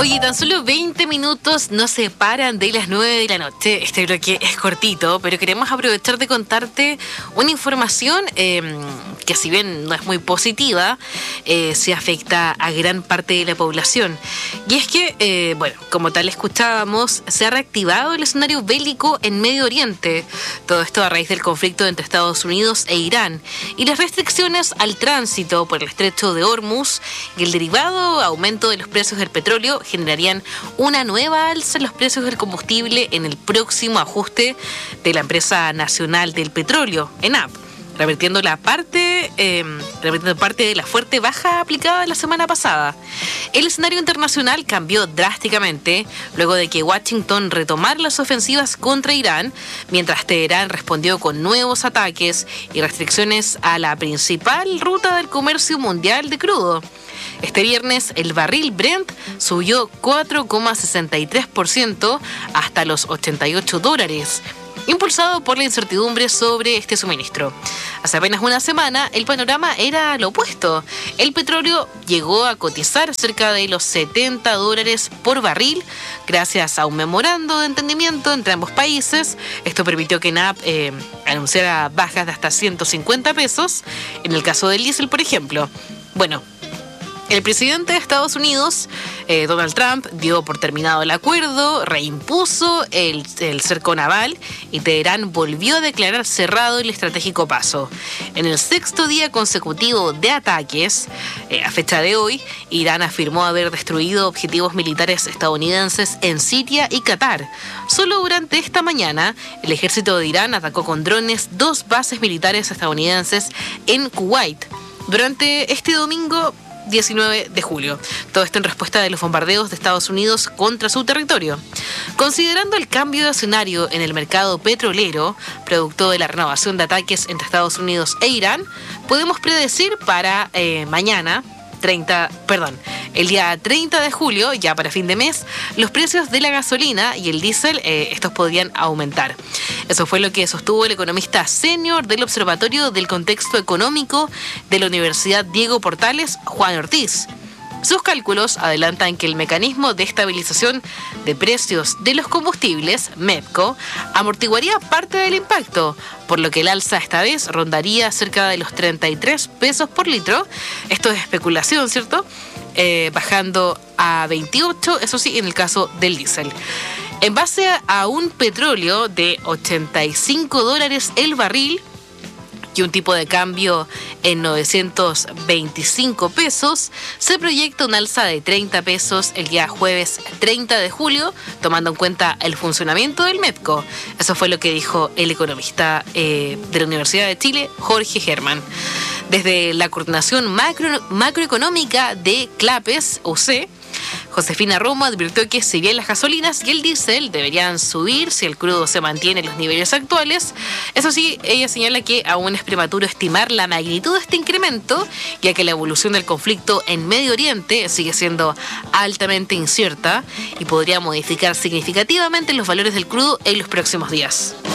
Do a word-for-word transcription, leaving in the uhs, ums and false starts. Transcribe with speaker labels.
Speaker 1: Oye, tan solo veinte minutos nos separan de las nueve de la noche. Este bloque es cortito, pero queremos aprovechar de contarte una información eh, que, si bien no es muy positiva, eh, se afecta a gran parte de la población. Y es que, eh, bueno, como tal escuchábamos, se ha reactivado el escenario bélico en Medio Oriente. Todo esto a raíz del conflicto entre Estados Unidos e Irán y las restricciones al tránsito por el estrecho de Hormuz y el derivado aumento de los precios del petróleo generarían una nueva alza en los precios del combustible en el próximo ajuste de la empresa nacional del petróleo, ENAP, revirtiendo la parte, eh, revirtiendo parte de la fuerte baja aplicada la semana pasada. El escenario internacional cambió drásticamente luego de que Washington retomara las ofensivas contra Irán, mientras Teherán respondió con nuevos ataques y restricciones a la principal ruta del comercio mundial de crudo. Este viernes el barril Brent subió cuatro coma sesenta y tres por ciento hasta los ochenta y ocho dólares, impulsado por la incertidumbre sobre este suministro. Hace apenas una semana el panorama era lo opuesto. El petróleo llegó a cotizar cerca de los setenta dólares por barril gracias a un memorando de entendimiento entre ambos países. Esto permitió que ENAP eh, anunciara bajas de hasta ciento cincuenta pesos en el caso del diésel, por ejemplo. Bueno, el presidente de Estados Unidos, eh, Donald Trump, dio por terminado el acuerdo, reimpuso el, el cerco naval y Teherán volvió a declarar cerrado el estratégico paso. En el sexto día consecutivo de ataques, eh, a fecha de hoy, Irán afirmó haber destruido objetivos militares estadounidenses en Siria y Qatar. Solo durante esta mañana, el ejército de Irán atacó con drones dos bases militares estadounidenses en Kuwait. Durante este domingo diecinueve de julio. Todo esto en respuesta de los bombardeos de Estados Unidos contra su territorio. Considerando el cambio de escenario en el mercado petrolero, producto de la renovación de ataques entre Estados Unidos e Irán, podemos predecir para eh, mañana, treinta, perdón, el día treinta de julio, ya para fin de mes, los precios de la gasolina y el diésel, eh, estos podrían aumentar. Eso fue lo que sostuvo el economista senior del Observatorio del Contexto Económico de la Universidad Diego Portales, Juan Ortiz. Sus cálculos adelantan que el mecanismo de estabilización de precios de los combustibles, MEPCO, amortiguaría parte del impacto, por lo que el alza esta vez rondaría cerca de los treinta y tres pesos por litro. Esto es especulación, ¿cierto? Eh, bajando a veintiocho, eso sí, en el caso del diésel. En base a un petróleo de ochenta y cinco dólares el barril y un tipo de cambio en novecientos veinticinco pesos, se proyecta un alza de treinta pesos el día jueves treinta de julio, tomando en cuenta el funcionamiento del MEPCO. Eso fue lo que dijo el economista eh, de la Universidad de Chile, Jorge Germán. Desde la Coordinación Macro, Macroeconómica de CLAPES, U C, Josefina Romo advirtió que si bien las gasolinas y el diésel deberían subir si el crudo se mantiene en los niveles actuales, eso sí, ella señala que aún es prematuro estimar la magnitud de este incremento, ya que la evolución del conflicto en Medio Oriente sigue siendo altamente incierta y podría modificar significativamente los valores del crudo en los próximos días.